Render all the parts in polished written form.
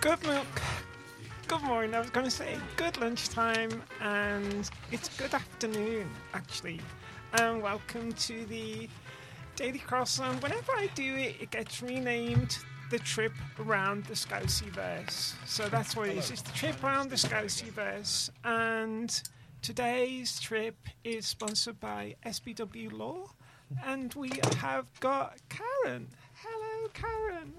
Good morning. I was going to say good lunchtime, and it's good afternoon, actually. And welcome to the Daily Cross. And whenever I do it, it gets renamed the trip around the Scouseyverse. So that's what it is. It's the trip around the Scouseyverse. And today's trip is sponsored by SBW Law. And we have got Karen. Hello, Karen.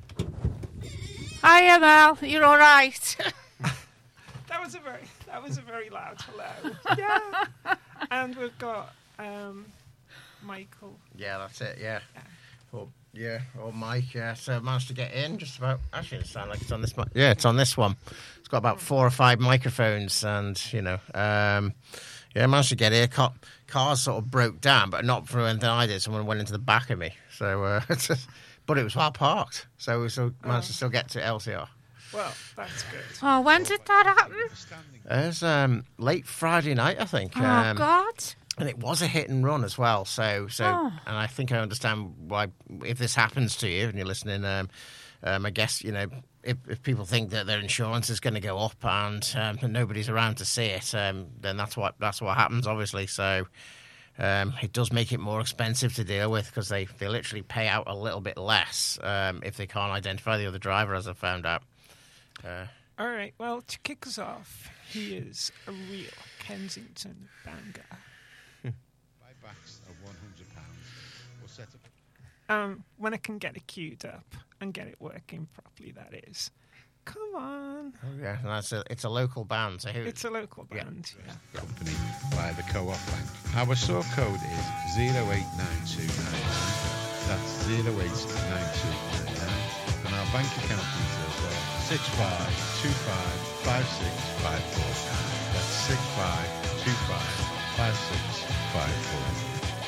Hiya, Mel. You're all right. That was a very loud hello. Yeah. And we've got Michael. Yeah, that's it. Yeah. Or Mike. Yeah. So I managed to get in just about. Actually, it sounds like it's on this. Yeah, it's on this one. It's got about 4 or 5 microphones, and I managed to get here. Cars sort of broke down, but not for anything I did. Someone went into the back of me. So, but it was well parked, so we still managed to still get to LCR. Well, that's good. Oh, when did that happen? It was late Friday night, I think. Oh, God. And it was a hit and run as well. And I think I understand why, if this happens to you and you're listening, I guess, if people think that their insurance is going to go up and nobody's around to see it, then that's what happens, obviously. So it does make it more expensive to deal with because they literally pay out a little bit less if they can't identify the other driver, as I found out. All right, well, to kick us off, he is a real Kensington banger. Buybacks of £100 will set up. When I can get it queued up and get it working properly, that is. Come on. Oh, yeah, and it's a local band. So it's a local band, yeah. Company via the Co-op Bank. Our sort code is 089299. That's 089299. And our bank account details are 65255654. That's 65255654.